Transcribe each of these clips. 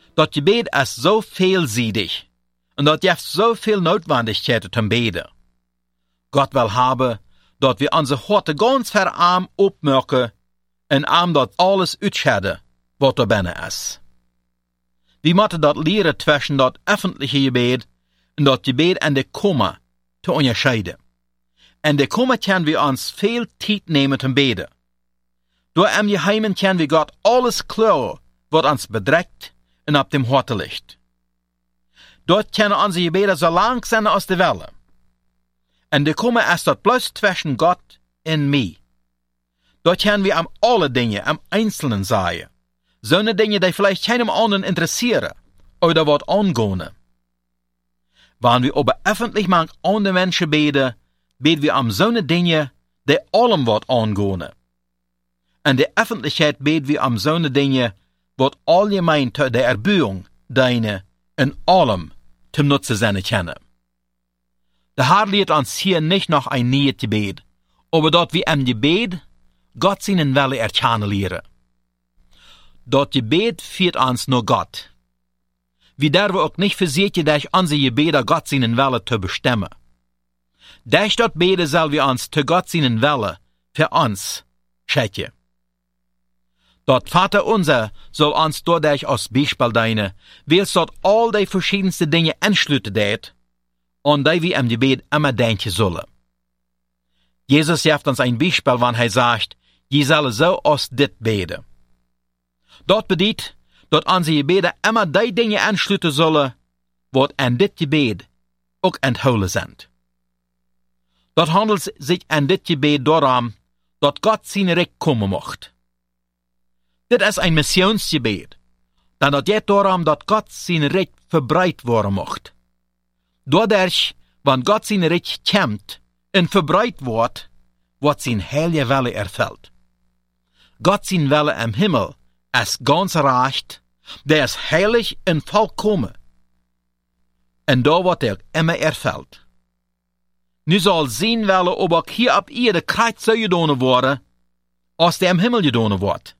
Dat Gebet ist so vielseitig und dat heeft so viel Notwendigkeit zum Beten. Gott will haben, dat wir unsere Horte ganz verarm opmerken en arm dat alles uitschedden wat er binnen is. Wir moeten dat leren zwischen dat öffentliche Gebet und dat Gebet en de Kummer te onderscheiden. En de Kummer können wir uns viel Zeit nehmen zum Beten. Door im Geheimen können wir Gott alles klar, wat uns bedrückt und auf dem Horte liegt. Dort können unsere Gebete so lang sein als die Welle. En de Kummer ist dort bloß zwischen Gott und mir. Dort können wir alle Dinge am Einzelnen sagen. So eine Dinge, die vielleicht keinem anderen interessieren oder wat angehen. Wenn wir aber öffentlich mit anderen Menschen beten, beten wir so eine Dinge, die allem wat angehen. In der Öffentlichkeit beten wir so eine Dinge, wat allgemein zu der Erbauung deine in allem zum Nutzen sein können. Der Herr lehrt uns hier nicht noch ein neues Gebet, aber dort wir im Gebet Gott seinen Wille erkennen lehren. Dort Gebet führt uns nur Gott. Wir dürfen auch nicht versichern, durch unsere Gebete Gott seinen Wille zu bestimmen. Durch dort beten sollen wir uns zu Gott seinen Wille für uns schicken. Dort Vater unser soll uns dadurch als Beispiel dienen, weil es dort all die verschiedensten Dinge anschließen wird, an die wir im Gebet immer denken sollen. Jesus gibt uns ein Beispiel, wenn er sagt, je sollen so aus dit beten. Dort bedeutet, dass unsere Gebete immer die Dinge anschließen sollen, wat in dit Gebet auch enthalten sind. Dort handelt es sich in dit Gebet darum, dass Gott sein Reich kommen macht. Dit ist ein Missionsgebet, denn das geht darum, dass Gott sein Reich verbreitet worden macht. Dadurch, wenn Gott sein Reich kommt und verbreitet wird sein heilige Wille erfüllt. Gott sein Wille im Himmel ist ganz recht, der ist heilig und vollkommen. Und da wird immer erfüllt. Nu soll sein Wille aber auch hier auf Erde kreuz so gedonen worden, als der im Himmel gedonen wird.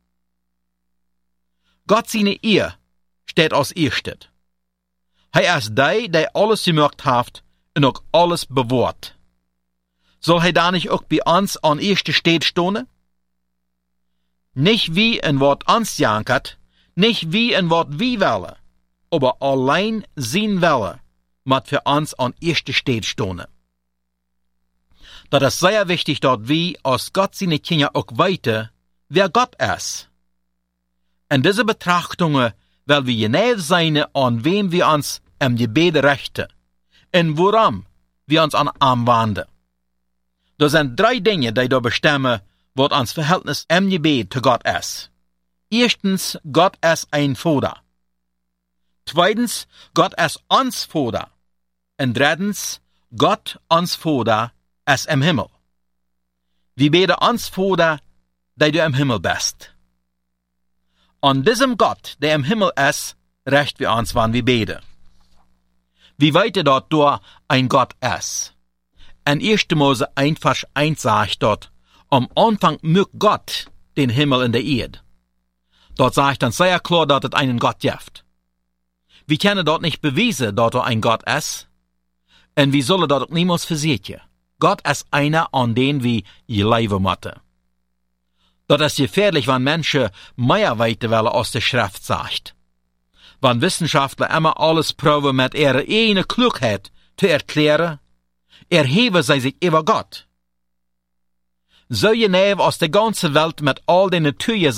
Gott seine Ehe steht als erstes. Er ist der alles gemacht hat und auch alles bewahrt. Soll er da nicht auch bei uns an erster Stelle stehen? Nicht wie in Wort uns jankert, nicht wie in Wort wie Welle, aber allein sein Wille muss für uns an erster Stelle stehen. Das ist sehr wichtig, dass wir als Gott seine Kinder auch weiter, wer Gott ist. In diese Betrachtungen weil wir genau sein, an wem wir uns im Gebet richten und woran wir uns anwenden. Da sind 3 Dinge, die da bestimmen, was uns Verhältnis im Gebet zu Gott ist. Erstens, Gott ist ein Vater. Zweitens, Gott ist uns Vater. Und drittens, Gott uns Vater ist im Himmel. Wir beten uns Vater, der du im Himmel bist. An diesem Gott, der im Himmel ist, recht wir uns, wann wir beten. Wie weiter dort ein Gott ist. In 1. Mose 1, Vers 1 sagt dort, am Anfang mögt Gott den Himmel und der Erde. Dort sagt dann sehr klar, dass es einen Gott gibt. Wir können dort nicht beweisen, dass ein Gott ist, und wir sollen dort niemals versichern. Gott ist einer, an den wir leben müssen. Das ist gefährlich, wenn Menschen mehr weiter wollen, als die Schrift sagt. Wenn Wissenschaftler immer alles proben mit ihrer eigenen Klugheit zu erklären, erheben sie sich über Gott. So genau aus der ganzen Welt mit all den Naturen